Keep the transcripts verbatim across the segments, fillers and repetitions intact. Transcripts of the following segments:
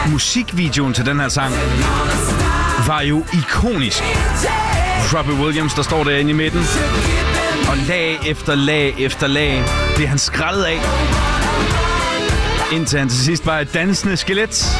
musikvideoen til den her sang var jo ikonisk. Robbie Williams, der står derinde i midten, og lag efter lag efter lag bliver han skrællet af, indtil han til sidst var et dansende skelet.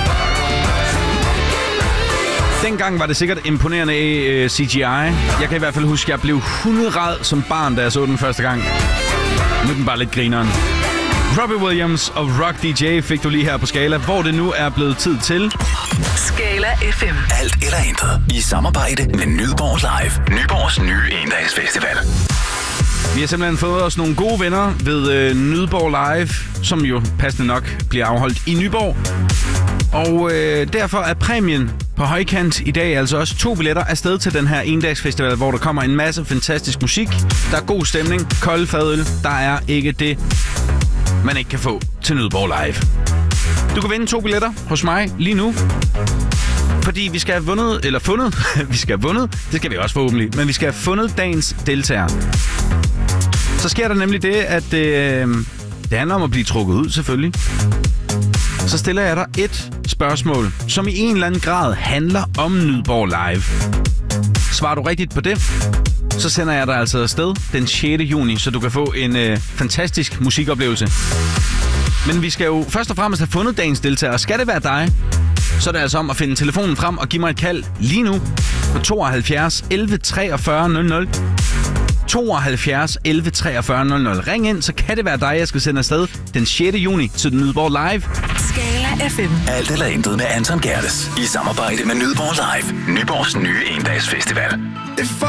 Dengang var det sikkert imponerende uh, C G I. Jeg kan i hvert fald huske, at jeg blev hunderad som barn, da jeg så den første gang. Nu er den bare lidt grineren. Robbie Williams og Rock D J fik du lige her på Skala, hvor det nu er blevet tid til Skala F M. Alt eller intet i samarbejde med Nyborg Live. Nyborgs nye endagsfestival. Vi har simpelthen fået os nogle gode venner ved øh, Nyborg Live, som jo passende nok bliver afholdt i Nyborg. Og øh, derfor er præmien på højkant i dag altså også to billetter afsted til den her endagsfestival, hvor der kommer en masse fantastisk musik. Der er god stemning, kold fadøl. Der er ikke det, man ikke kan få til Nyborg Live. Du kan vinde to billetter hos mig lige nu. Fordi vi skal have vundet, eller fundet, vi skal have vundet, det skal vi også forhåbentlig, men vi skal have fundet dagens deltager. Så sker der nemlig det, at øh, det handler om at blive trukket ud, selvfølgelig. Så stiller jeg dig et spørgsmål, som i en eller anden grad handler om Nyborg Live. Svarer du rigtigt på det, så sender jeg dig altså afsted den sjette juni, så du kan få en øh, fantastisk musikoplevelse. Men vi skal jo først og fremmest have fundet dagens deltager, og skal det være dig, så er det altså om at finde telefonen frem og give mig et kald lige nu på tooghalvfjerds elleve treogfyrre nul nul. tooghalvfjerds elleve treogfyrre nul nul. Ring ind, så kan det være dig, jeg skal sende afsted den sjette juni til Nyborg Live. Skala F M. Alt eller intet med Anton Gerdes i samarbejde med Nyborg Live. Nyborgs nye endagsfestival.